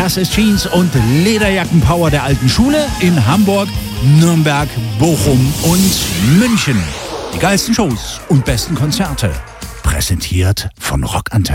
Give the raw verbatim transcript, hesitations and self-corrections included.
Das ist Jeans und Lederjackenpower der alten Schule in Hamburg, Nürnberg, Bochum und München. Die geilsten Shows und besten Konzerte. Präsentiert von Rock Antenne.